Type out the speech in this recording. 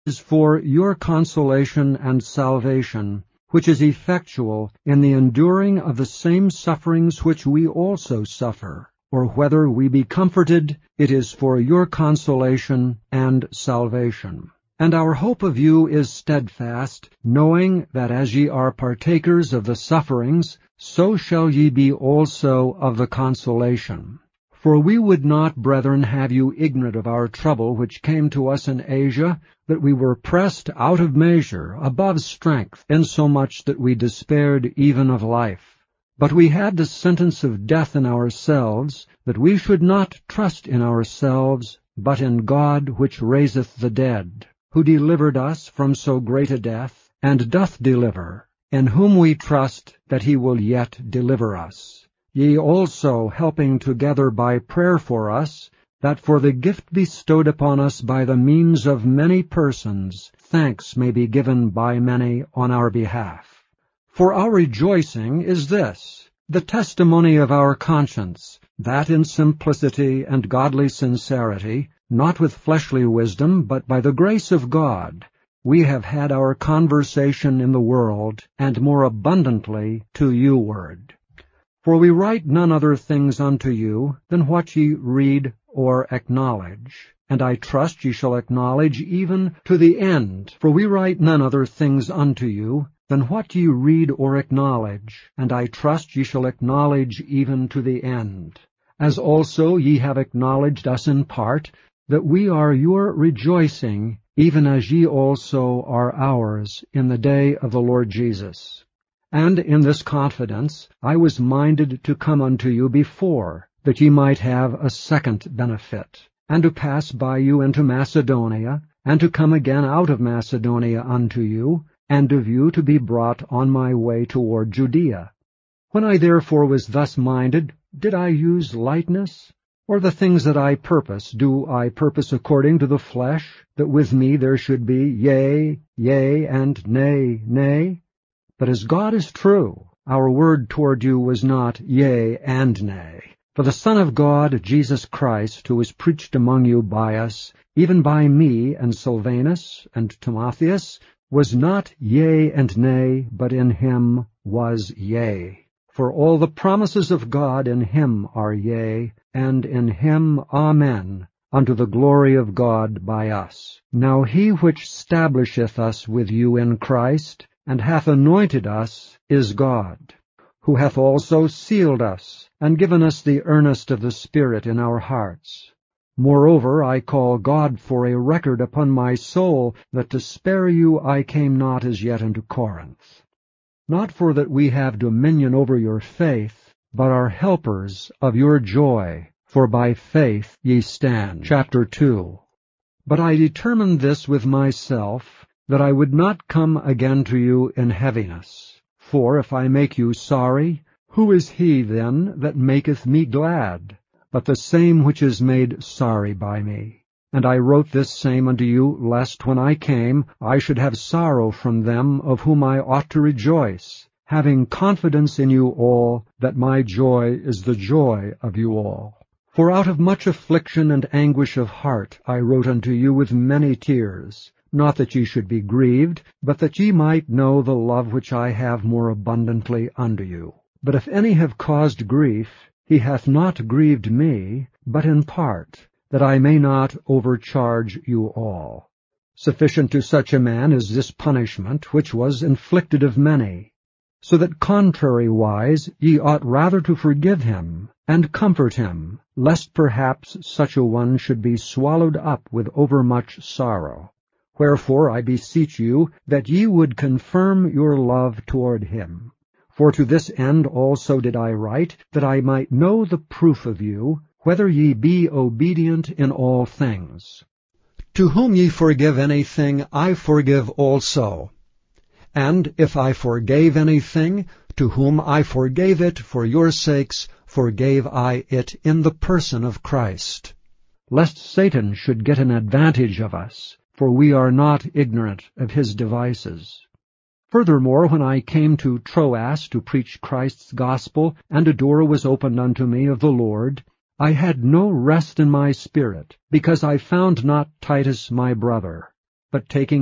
is for your consolation and salvation, which is effectual in the enduring of the same sufferings which we also suffer. Or whether we be comforted, it is for your consolation and salvation. And our hope of you is steadfast, knowing that as ye are partakers of the sufferings, so shall ye be also of the consolation. For we would not, brethren, have you ignorant of our trouble which came to us in Asia, that we were pressed out of measure, above strength, insomuch that we despaired even of life. But we had the sentence of death in ourselves, that we should not trust in ourselves, but in God which raiseth the dead, who delivered us from so great a death, and doth deliver, in whom we trust that he will yet deliver us. Ye also helping together by prayer for us, that for the gift bestowed upon us by the means of many persons, thanks may be given by many on our behalf. For our rejoicing is this, the testimony of our conscience, that in simplicity and godly sincerity, not with fleshly wisdom, but by the grace of God, we have had our conversation in the world, and more abundantly to you ward. For we write none other things unto you than what ye read or acknowledge. And I trust ye shall acknowledge even to the end. For we write none other things unto you than what ye read or acknowledge. And I trust ye shall acknowledge even to the end. As also ye have acknowledged us in part, that we are your rejoicing, even as ye also are ours in the day of the Lord Jesus. And in this confidence I was minded to come unto you before, that ye might have a second benefit, and to pass by you into Macedonia, and to come again out of Macedonia unto you, and of you to be brought on my way toward Judea. When I therefore was thus minded, did I use lightness? Or the things that I purpose, do I purpose according to the flesh, that with me there should be yea, yea, and nay, nay? But as God is true, our word toward you was not yea and nay. For the Son of God, Jesus Christ, who was preached among you by us, even by me and Silvanus and Timotheus, was not yea and nay, but in him was yea. For all the promises of God in him are yea, and in him amen, unto the glory of God by us. Now he which stablisheth us with you in Christ, and hath anointed us, is God, who hath also sealed us, and given us the earnest of the Spirit in our hearts. Moreover, I call God for a record upon my soul, that to spare you I came not as yet into Corinth. Not for that we have dominion over your faith, but are helpers of your joy, for by faith ye stand. Chapter 2. But I determined this with myself, that I would not come again to you in heaviness. For if I make you sorry, who is he then that maketh me glad, but the same which is made sorry by me? And I wrote this same unto you, lest when I came I should have sorrow from them of whom I ought to rejoice, having confidence in you all, that my joy is the joy of you all. For out of much affliction and anguish of heart I wrote unto you with many tears, not that ye should be grieved, but that ye might know the love which I have more abundantly unto you. But if any have caused grief, he hath not grieved me, but in part, that I may not overcharge you all. Sufficient to such a man is this punishment, which was inflicted of many. So that contrariwise ye ought rather to forgive him, and comfort him, lest perhaps such a one should be swallowed up with overmuch sorrow. Wherefore I beseech you that ye would confirm your love toward him. For to this end also did I write, that I might know the proof of you, whether ye be obedient in all things. To whom ye forgive anything, I forgive also. And if I forgave anything, to whom I forgave it for your sakes, forgave I it in the person of Christ. Lest Satan should get an advantage of us, for we are not ignorant of his devices. Furthermore, when I came to Troas to preach Christ's gospel, and a door was opened unto me of the Lord, I had no rest in my spirit, because I found not Titus my brother. but taking